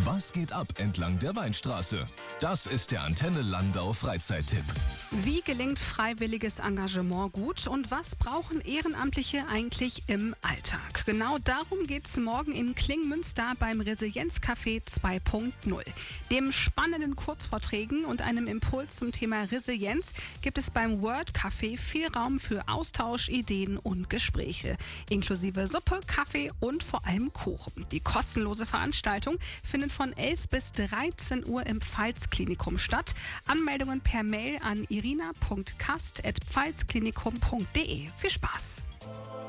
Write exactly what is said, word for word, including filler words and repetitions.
Was geht ab entlang der Weinstraße? Das ist der Antenne Landau Freizeittipp. Wie gelingt freiwilliges Engagement gut und was brauchen Ehrenamtliche eigentlich im Alltag? Genau darum geht es morgen in Klingmünster beim Resilienzcafé zwei Punkt null. Dem spannenden Kurzvorträgen und einem Impuls zum Thema Resilienz gibt es beim Word Café viel Raum für Austausch, Ideen und Gespräche. Inklusive Suppe, Kaffee und vor allem Kuchen. Die kostenlose Veranstaltung findet von elf bis dreizehn Uhr im Pfalz-Klinikum statt. Anmeldungen per Mail an irina punkt kast at pfalzklinikum punkt de. Viel Spaß!